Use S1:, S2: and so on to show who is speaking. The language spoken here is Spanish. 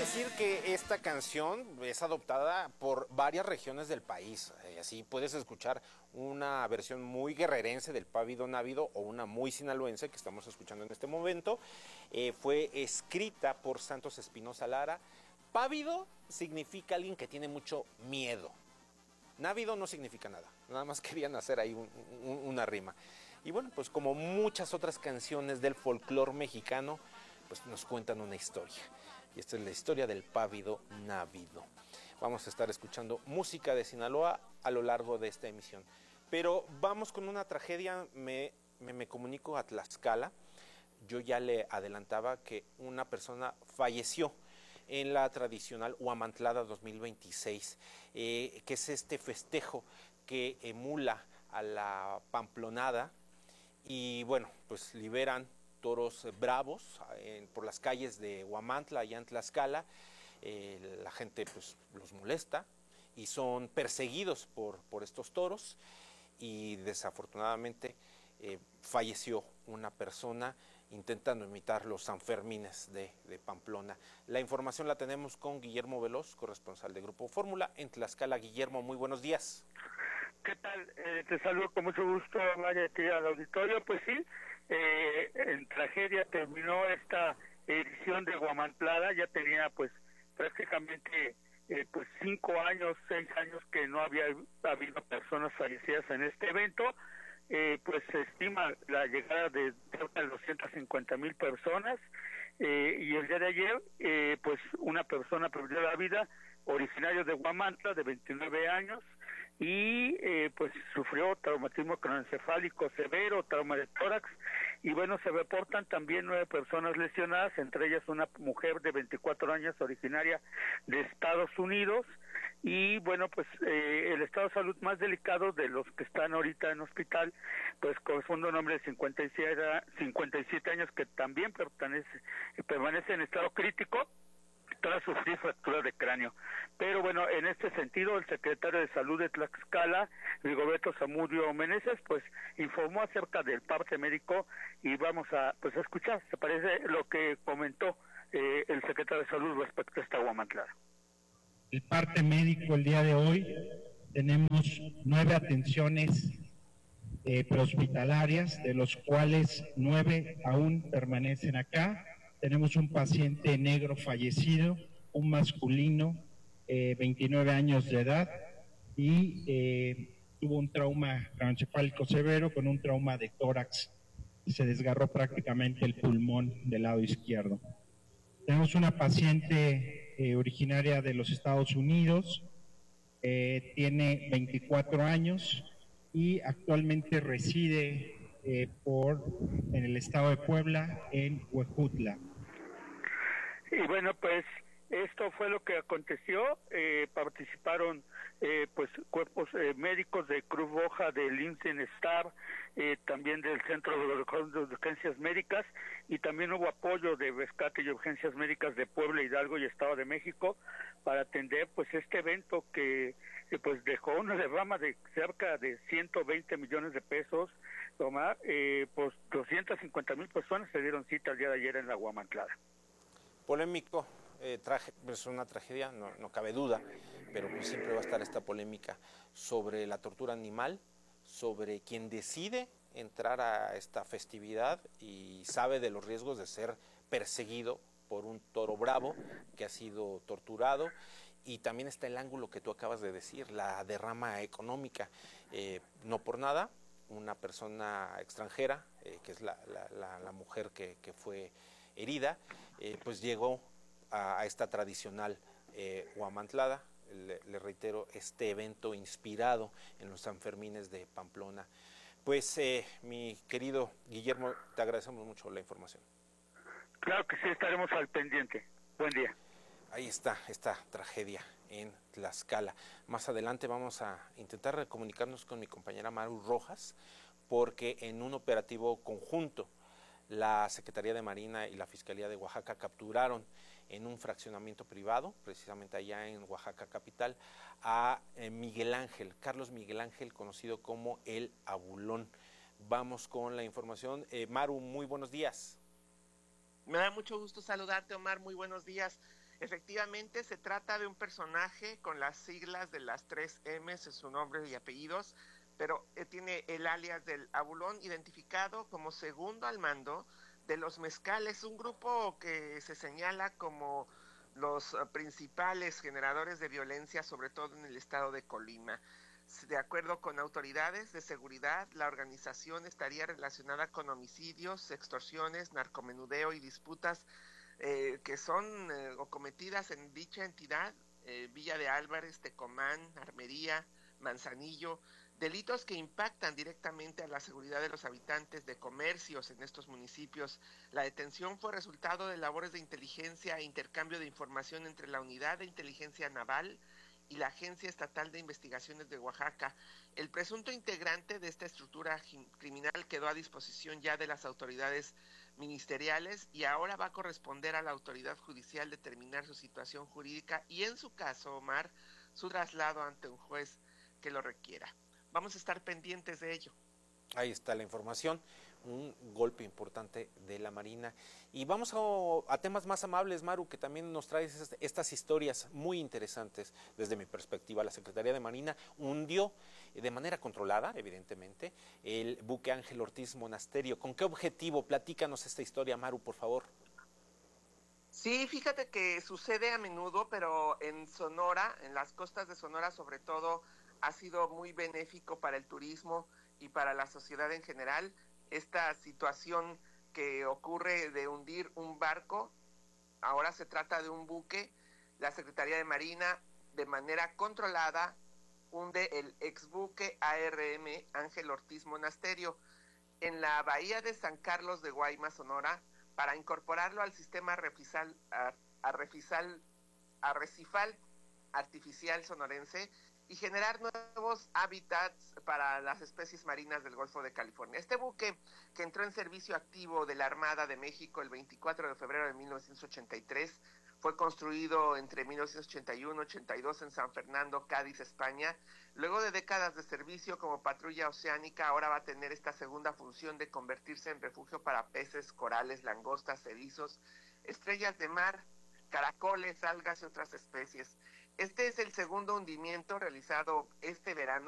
S1: decir que esta canción es adoptada por varias regiones del país. Así puedes escuchar una versión muy guerrerense del Pávido Návido o una muy sinaloense que estamos escuchando en este momento. Fue escrita por Santos Espinosa Lara. Pávido significa alguien que tiene mucho miedo. Návido no significa nada, nada más querían hacer ahí una rima. Y bueno, pues como muchas otras canciones del folclore mexicano, pues nos cuentan una historia. Y esta es la historia del Pávido Návido. Vamos a estar escuchando música de Sinaloa a lo largo de esta emisión. Pero vamos con una tragedia, me comunico a Tlaxcala. Yo ya le adelantaba que una persona falleció en la tradicional Huamantlada 2026, que es este festejo que emula a la Pamplonada. Y bueno, pues liberan toros bravos por las calles de Huamantla, allá en Tlaxcala. La gente pues los molesta y son perseguidos por estos toros, y desafortunadamente falleció una persona intentando imitar los Sanfermines de Pamplona. La información la tenemos con Guillermo Veloz, corresponsal de Grupo Fórmula en Tlaxcala. Guillermo, muy buenos días.
S2: ¿Qué tal? Te saludo con mucho gusto, María, aquí al auditorio. Pues sí, en tragedia terminó esta edición de Huamantlada. Ya tenía pues prácticamente pues 5 años, 6 años que no había habido personas fallecidas en este evento. Pues se estima la llegada de cerca de 250,000 personas, y el día de ayer pues una persona perdió la vida, originario de Huamantla, de 29 años, y pues sufrió traumatismo craneoencefálico severo, trauma de tórax, y bueno, se reportan también 9 personas lesionadas, entre ellas una mujer de 24 años originaria de Estados Unidos. Y bueno, pues el estado de salud más delicado de los que están ahorita en hospital, pues corresponde a un hombre de 57 años que también permanece en estado crítico tras sufrir fractura de cráneo. Pero bueno, en este sentido, el secretario de Salud de Tlaxcala, Rigoberto Zamudio Meneses, pues informó acerca del parte médico, y vamos a pues a escuchar, ¿se parece lo que comentó el secretario de Salud respecto a esta Huamantlada?
S3: El parte médico el día de hoy, tenemos 9 atenciones prehospitalarias, de los cuales 9 aún permanecen acá. Tenemos un paciente negro fallecido, un masculino, 29 años de edad, y tuvo un trauma craneoencefálico severo con un trauma de tórax. Se desgarró prácticamente el pulmón del lado izquierdo. Tenemos una paciente originaria de los Estados Unidos, tiene 24 años y actualmente reside en el estado de Puebla, en Huejutla.
S2: Y bueno, pues esto fue lo que aconteció. Participaron pues cuerpos médicos de Cruz Roja, del INSEN-STAR, también del Centro de Urgencias Médicas, y también hubo apoyo de Rescate y Urgencias Médicas de Puebla, Hidalgo y Estado de México para atender pues este evento que pues dejó una derrama de cerca de 120 millones de pesos. Tomar, pues 250,000 personas se dieron cita el día de ayer en la Huamantlada.
S1: Polémico, es una tragedia, no cabe duda, pero pues siempre va a estar esta polémica sobre la tortura animal, sobre quien decide entrar a esta festividad y sabe de los riesgos de ser perseguido por un toro bravo que ha sido torturado. Y también está el ángulo que tú acabas de decir, la derrama económica. No por nada, una persona extranjera, que es la mujer que fue herida, pues llegó a esta tradicional Huamantlada, le reitero, este evento inspirado en los Sanfermines de Pamplona. Pues mi querido Guillermo, te agradecemos mucho la información.
S2: Claro que sí, estaremos al pendiente. Buen día.
S1: Ahí está esta tragedia en Tlaxcala. Más adelante vamos a intentar comunicarnos con mi compañera Maru Rojas, porque en un operativo conjunto la Secretaría de Marina y la Fiscalía de Oaxaca capturaron en un fraccionamiento privado, precisamente allá en Oaxaca capital, a Miguel Ángel, Carlos Miguel Ángel, conocido como el Abulón. Vamos con la información. Maru, muy buenos días.
S4: Me da mucho gusto saludarte, Omar, muy buenos días. Efectivamente, se trata de un personaje con las siglas de las 3 M's en su nombre y apellidos, pero tiene el alias del Abulón, identificado como segundo al mando de los Mezcales, un grupo que se señala como los principales generadores de violencia, sobre todo en el estado de Colima. De acuerdo con autoridades de seguridad, la organización estaría relacionada con homicidios, extorsiones, narcomenudeo y disputas que son o cometidas en dicha entidad, Villa de Álvarez, Tecomán, Armería, Manzanillo, delitos que impactan directamente a la seguridad de los habitantes de comercios en estos municipios. La detención fue resultado de labores de inteligencia e intercambio de información entre la Unidad de Inteligencia Naval y la Agencia Estatal de Investigaciones de Oaxaca. El presunto integrante de esta estructura criminal quedó a disposición ya de las autoridades ministeriales y ahora va a corresponder a la autoridad judicial determinar su situación jurídica y, en su caso, Omar, su traslado ante un juez que lo requiera. Vamos a estar pendientes de ello.
S1: Ahí está la información, un golpe importante de la Marina. Y vamos a temas más amables, Maru, que también nos traes estas historias muy interesantes desde mi perspectiva. La Secretaría de Marina hundió de manera controlada, evidentemente, el buque Ángel Ortiz Monasterio. ¿Con qué objetivo? Platícanos esta historia, Maru, por favor.
S4: Sí, fíjate que sucede a menudo, pero en Sonora, en las costas de Sonora sobre todo, ha sido muy benéfico para el turismo y para la sociedad en general. Esta situación que ocurre de hundir un barco, ahora se trata de un buque. La Secretaría de Marina, de manera controlada, hunde el exbuque ARM Ángel Ortiz Monasterio en la bahía de San Carlos de Guaymas, Sonora, para incorporarlo al sistema arrecifal artificial sonorense y generar nuevos hábitats para las especies marinas del Golfo de California. Este buque, que entró en servicio activo de la Armada de México el 24 de febrero de 1983, fue construido entre 1981 y 82 en San Fernando, Cádiz, España. Luego de décadas de servicio como patrulla oceánica, ahora va a tener esta segunda función de convertirse en refugio para peces, corales, langostas, erizos, estrellas de mar, caracoles, algas y otras especies. Este es el segundo hundimiento realizado este verano